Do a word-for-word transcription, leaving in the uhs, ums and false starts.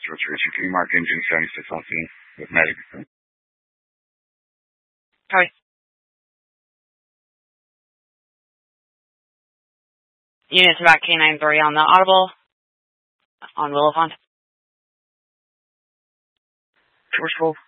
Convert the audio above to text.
restoration. Can you mark engine seventy-six on scene with medic? Copy. Units about K nine three on the audible on Willowpond. Forceful.